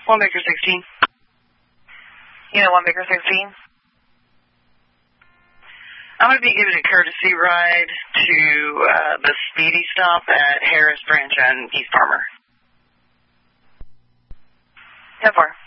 1 Baker 16. Unit 1 Baker 16. I'm going to be giving a courtesy ride to the Speedy stop at Harris Branch and East Farmer. 10-4.